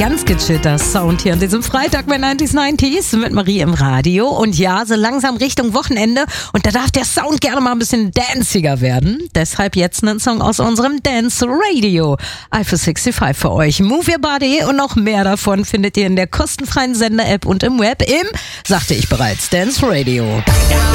ganz gechillter Sound hier an diesem Freitag bei 90s mit Marie im Radio. Und ja, so langsam Richtung Wochenende. Und da darf der Sound gerne mal ein bisschen danciger werden. Deshalb jetzt einen Song aus unserem Dance Radio. iPhone 65 für euch. Move Your Body und noch mehr davon findet ihr in der kostenfreien Sender-App und im Web sagte ich bereits, Dance Radio.